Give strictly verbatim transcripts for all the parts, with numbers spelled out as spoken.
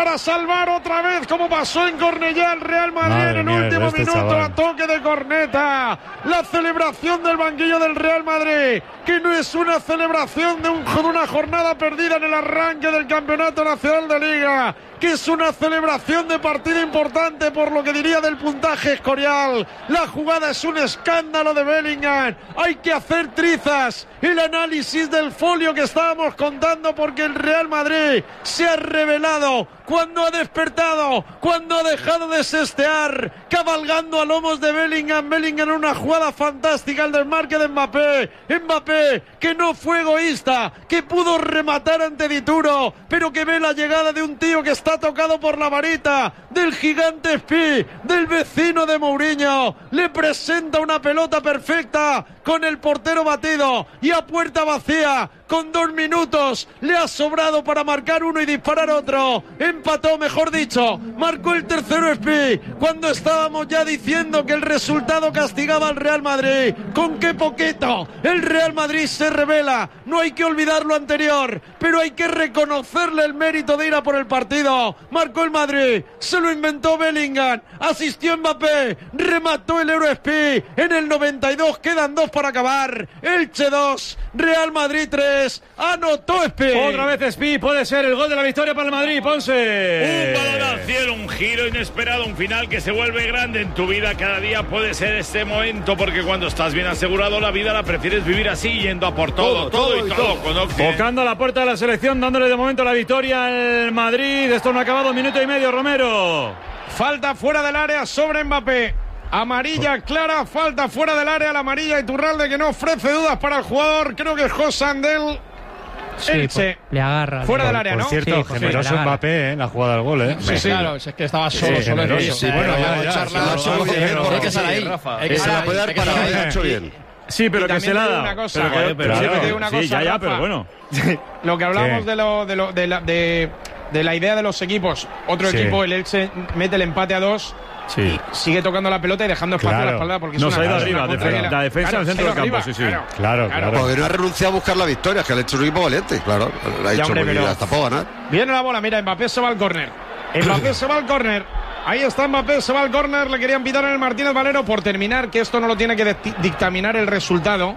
para salvar otra vez, como pasó en Cornellá, el Real Madrid. Madre en el mía, último este minuto chaval. A toque de corneta. La celebración del banquillo del Real Madrid, que no es una celebración de, un, de una jornada perdida en el arranque del Campeonato Nacional de Liga, que es una celebración de partido importante por lo que diría del puntaje Escorial. La jugada es un escándalo de Bellingham. Hay que hacer trizas el análisis del folio que estábamos contando, porque el Real Madrid se ha revelado cuando ha despertado, cuando ha dejado de sestear, cabalgando a lomos de Bellingham. Bellingham en una jugada fantástica, el desmarque de Mbappé. Mbappé, que no fue egoísta, que pudo rematar ante Dituro, pero que ve la llegada de un tío que está tocado por la varita del gigante Spi, del vecino de Mourinho. Le presenta una pelota perfecta con el portero batido y a puerta vacía. Con dos minutos le ha sobrado para marcar uno y disparar otro. Empató, mejor dicho, marcó el tercero Spi, cuando estábamos ya diciendo que el resultado castigaba al Real Madrid. Con qué poquito el Real Madrid se revela. No hay que olvidar lo anterior, pero hay que reconocerle el mérito de ir a por el partido. Marcó el Madrid, se lo inventó Bellingham, asistió Mbappé, remató el Euro Spi en el noventa y dos. Quedan dos para acabar. Elche dos, Real Madrid tres. Anotó Spi. Otra vez Spi, puede ser el gol de la victoria para el Madrid. Ponce. Un balón al cielo, un giro inesperado, un final que se vuelve grande en tu vida. Cada día puede ser este momento, porque cuando estás bien asegurado la vida la prefieres vivir así, yendo a por todo, todo, todo y todo. todo. Con Occident. Tocando a la puerta de la selección, dándole de momento la victoria al Madrid. Esto no ha acabado, minuto y medio, Romero. Falta fuera del área sobre Mbappé. Amarilla clara, falta fuera del área, la amarilla Iturralde, que no ofrece dudas para el jugador. Creo que es José Andel. Sí, Elche. Pues, le agarra. Fuera por, del área, por ¿no? cierto, sí, generoso Mbappé, ¿eh? La jugada del gol, ¿eh? Sí, sí, claro, es que estaba solo, sí, solo en sí, eso. sí, bueno, ya, ya, charla, ya, solo ya, bien, ya, hay ya, que estar ahí. Rafa. Hay que Se la estar puede dar ahí, hay que para estar haber ahí. hecho bien. Sí, pero Y que se también la te da. digo una cosa, pero, que, pero, sí, claro, te digo una sí, cosa, ya, ya, Rafa. pero bueno. Lo que hablamos Sí. de, lo, de, lo, de, la, de, de la idea de los equipos. Otro Sí. equipo, el Elche, mete el empate a dos. Sí. Sigue tocando la pelota y dejando espacio Claro. a la espalda, porque No, es se una ha ido es arriba, una contra defe- que la defensa claro, del centro se ha ido del campo, arriba, sí, sí. Claro, Claro, claro. Porque no ha renunciado a buscar la victoria, que le ha hecho un equipo valiente, claro. Le ha Ya, hecho hombre, muy bien, pero- hasta puedo ganar. Viene la bola, mira, Mbappé se va al córner. Mbappé se va al córner. Ahí está Mbappé, se va al córner. Le querían pitar en el Martínez Valero por terminar, que esto no lo tiene que dicti- dictaminar el resultado.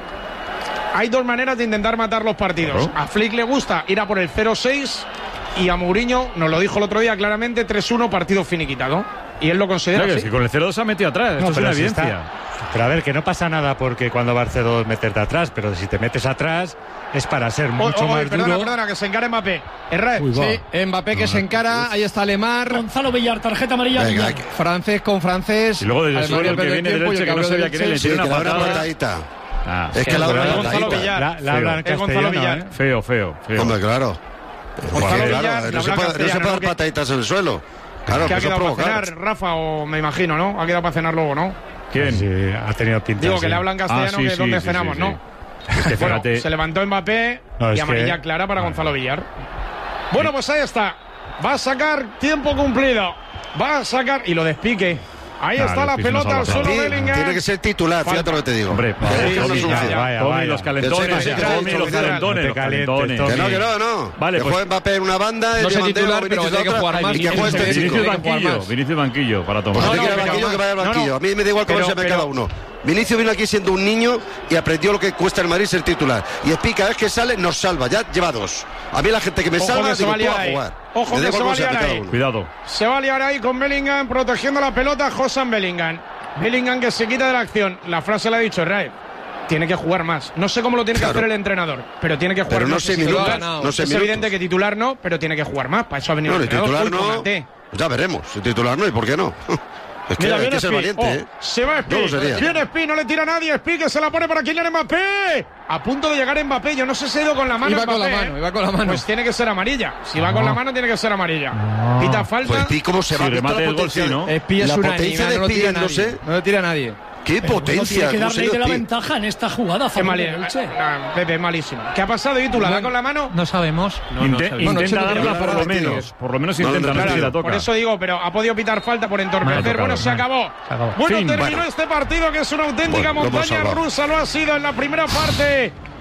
Hay dos maneras de intentar matar los partidos. A Flick le gusta ir a por el cero seis y a Mourinho, nos lo dijo el otro día claramente, tres uno, partido finiquitado. Y él lo considera Claro, que así. si con el cero dos se ha metido atrás. Esto No, es pero una si evidencia. está- Pero a ver, que no pasa nada porque cuando va al cero dos meterte atrás, pero si te metes atrás es para ser Oh, mucho oh, más perdona, duro. perdona, que se encara Mbappé. Erraez. Uy, va. Sí, Mbappé que se encara, ahí está Lemar. Gonzalo Villar, tarjeta amarilla. Venga, Villar. hay que- Francés con francés. Y luego desde el Alemania suelo el que pierde viene del tiempo y Elche, el que no abre sabía del quién es, le Chelsea. tira Que una le da una patada. patadita. Ah, Es que le da una Es Gonzalo patadita. Villar. La, la hablan Es Gonzalo castellano, Villar. ¿eh? Feo, feo, feo. Hombre, claro. Gonzalo Porque, Villar, claro, la no se blanca puede, no se castellana, puede ¿no? dar Que- pataditas en el suelo. Claro, ¿Qué ha que eso quedado para provocar. cenar, Rafa? O me imagino, ¿no? Ha quedado para cenar luego, ¿no? ¿Quién? Sí, ha tenido pinta. Digo sí. que le hablan castellano, Ah, sí, que sí, es donde sí, cenamos, sí, ¿no? sí. Es que Bueno, fíjate. se levantó Mbappé No, y es amarilla que- clara para Gonzalo Villar. Bueno, pues ahí está. Va a sacar tiempo cumplido. Va a sacar y lo despique. Ahí Claro, está la es que es una pelota al salvajada. suelo Sí, Bellingham. tiene que ser titular, Falta. fíjate lo que te digo. Hombre, Que sí, es una sí, solución. ya, ya. Vaya, Tome vaya. los calentones, Yo sé que tome sí, los sí, calentones, sí, los sí, calentones. sí, Que no, que no, no. Vale, que pues- juegue Mbappé en una banda, No sé Diamantero, titular, pero Vinicius tiene que otra, jugar más. y que juegue este Vinicius chico. Vinicius tiene que jugar banquillo, más. Vinicius banquillo para Pues tomar. no, no, que vaya al pero- banquillo, que vaya al no, no. banquillo. A mí me da igual cómo Pero- se llame pero- cada uno. Vinicius vino aquí siendo un niño y aprendió lo que cuesta el Madrid ser titular. Y Espi, cada vez que sale, nos salva. Ya lleva dos. A mí la gente que me Ojo salva, que se digo, va a tú liar a ahí. jugar. Ojo Me que da igual se va cómo a se llame liar cada ahí. uno. Cuidado. Se va a liar ahí con Bellingham, protegiendo la pelota, Josan Bellingham. Bellingham que se quita de la acción. La frase la ha dicho Raif. Tiene que jugar más. No sé cómo lo tiene que Claro. hacer el entrenador, pero tiene que jugar Pero no más. sé Si minutos, titular, no sé es minutos. evidente que titular no, pero tiene que jugar más. Para eso ha venido No, el ni entrenador. titular Uy, no. tómate. Pues ya veremos. Si titular no, ¿y por qué no? Es que Mira, hay viene que ser Spi. valiente, Oh, ¿eh? se va Spi. Yo lo sería. Viene Spi, no le tira a nadie. Spi que se la pone para Kylian Mbappé. A punto de llegar Mbappé. Yo no sé si ha ido con la mano. Iba con la Mbappé, mano, ¿eh? iba con la mano. Pues tiene que ser amarilla. Si va con la mano, tiene que ser amarilla. Pita falta. Pues Espi, ¿cómo se va? Si ¿Has visto remate la el gol, potencia sí, de- ¿no? Espi es La una potencia niña, de no lo Espi, tira no nadie. sé. No lo tira nadie. ¡Qué Pero potencia! tiene que ¿Cómo se darle ha de ido la Espi? ventaja en esta jugada a Qué favor mal, del Elche. ah, Pepe, malísimo. ¿Qué ha pasado, Itu? ¿La da con la mano? No sabemos. Inte- Bueno, intenta Checo darla tiene por que lo dar menos. tiros. Por lo menos No, intenta, no, no sé si claro, la toca. Por eso digo, pero ha podido pitar falta por entorpecer. Mal Bueno, tocado, se mal. acabó. Se acabó. Bueno, Fin. terminó Bueno. este partido que es una auténtica Bueno, lo hemos montaña salvado. rusa. Lo ha sido en la primera parte.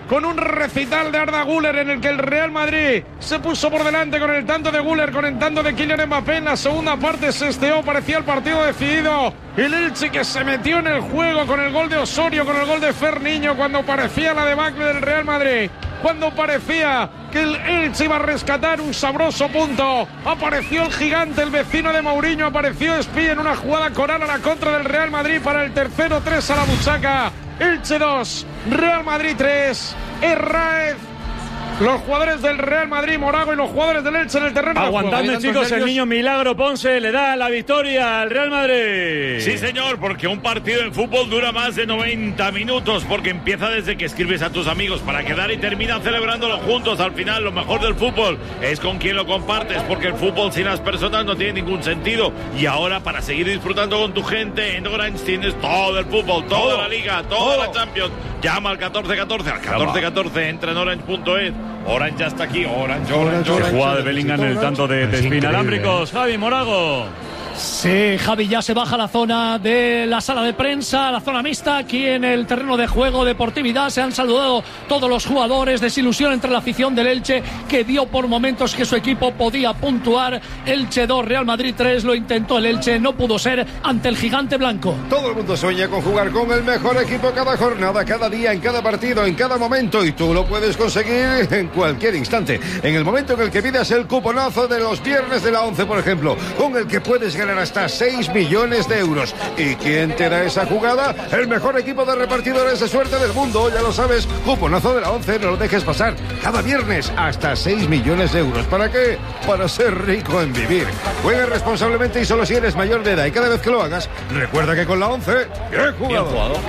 con un recital de Arda Güler en el que el Real Madrid se puso por delante con el tanto de Güler, con el tanto de Kylian Mbappé. En la segunda parte se esteó, parecía el partido decidido. El Elche que se metió en el juego con el gol de Osorio, con el gol de Ferniño, cuando parecía la debacle del Real Madrid, cuando parecía que el Elche iba a rescatar un sabroso punto. Apareció el gigante, el vecino de Mourinho, apareció Espí en una jugada coral a la contra del Real Madrid para el tercero, tres a la buchaca. Elche dos, Real Madrid tres. Herráez, los jugadores del Real Madrid, Morago y los jugadores del Elche en el terreno. Aguantadme, chicos, el niño Milagro Ponce le da la victoria al Real Madrid. Sí, señor, porque un partido en fútbol dura más de noventa minutos, porque empieza desde que escribes a tus amigos para quedar y terminan celebrándolo juntos. Al final, lo mejor del fútbol es con quien lo compartes, porque el fútbol sin las personas no tiene ningún sentido. Y ahora, para seguir disfrutando con tu gente, en Orange tienes todo el fútbol, toda todo, la Liga, toda todo. la Champions. Llama al catorce catorce, al catorce catorce, entra en orange punto es. Orange ya está aquí, Orange, Orange, Orange. Jugada de Bellingham en el tanto de, de espinalámbricos. Javi Morago. Sí, Javi, ya se baja la zona de la sala de prensa, la zona mixta, aquí en el terreno de juego, deportividad. Se han saludado todos los jugadores, desilusión entre la afición del Elche, que vio por momentos que su equipo podía puntuar. Elche dos, Real Madrid tres, lo intentó el Elche, no pudo ser ante el gigante blanco. Todo el mundo sueña con jugar con el mejor equipo cada jornada, cada día, en cada partido, en cada momento, y tú lo puedes conseguir en cualquier instante. En el momento en el que pidas el cuponazo de los viernes de la once, por ejemplo, con el que puedes ganar hasta seis millones de euros. ¿Y quién te da esa jugada? El mejor equipo de repartidores de suerte del mundo, ya lo sabes. Cuponazo de la once, no lo dejes pasar. Cada viernes hasta seis millones de euros. ¿Para qué? Para ser rico en vivir. Juega responsablemente y solo si eres mayor de edad. Y cada vez que lo hagas, recuerda que con la once, bien jugado. Bien jugado.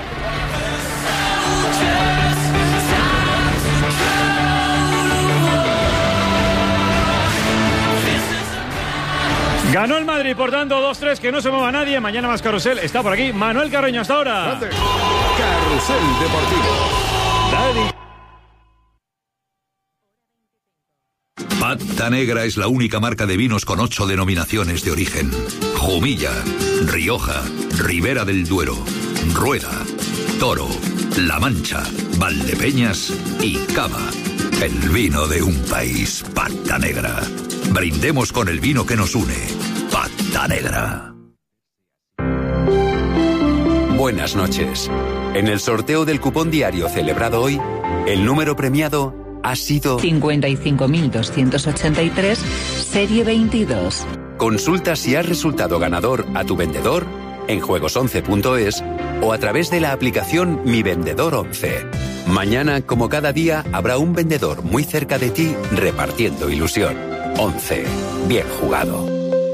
Ganó el Madrid, por tanto, dos tres, que no se mueva nadie. Mañana más Carrusel. Está por aquí Manuel Carreño, hasta ahora. Carrusel Deportivo. Daddy. Pata Negra es la única marca de vinos con ocho denominaciones de origen. Jumilla, Rioja, Ribera del Duero, Rueda, Toro, La Mancha, Valdepeñas y Cava. El vino de un país. Pata Negra. Brindemos con el vino que nos une. Pata Negra. Buenas noches. En el sorteo del cupón diario celebrado hoy, el número premiado ha sido cincuenta y cinco mil doscientos ochenta y tres, serie veintidós. Consulta si has resultado ganador a tu vendedor en juegos once punto es o a través de la aplicación Mi Vendedor once. Mañana, como cada día, habrá un vendedor muy cerca de ti repartiendo ilusión. once. Bien jugado.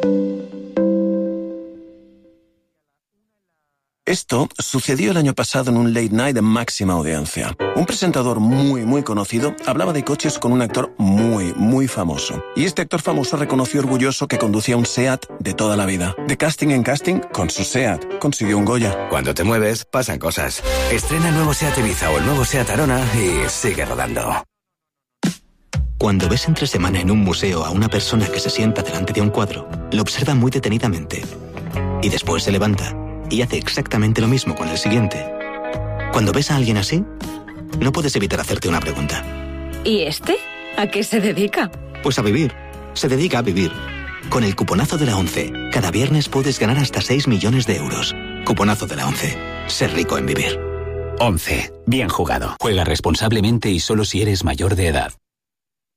Esto sucedió el año pasado en un late night de máxima audiencia. Un presentador muy, muy conocido hablaba de coches con un actor muy, muy famoso. Y este actor famoso reconoció orgulloso que conducía un SEAT de toda la vida. De casting en casting, con su SEAT, consiguió un Goya. Cuando te mueves, pasan cosas. Estrena el nuevo SEAT Ibiza o el nuevo SEAT Arona y sigue rodando. Cuando ves entre semana en un museo a una persona que se sienta delante de un cuadro, lo observa muy detenidamente. Y después se levanta y hace exactamente lo mismo con el siguiente. Cuando ves a alguien así, no puedes evitar hacerte una pregunta. ¿Y este? ¿A qué se dedica? Pues a vivir. Se dedica a vivir. Con el cuponazo de la once, cada viernes puedes ganar hasta seis millones de euros. Cuponazo de la once. Ser rico en vivir. once. Bien jugado. Juega responsablemente y solo si eres mayor de edad.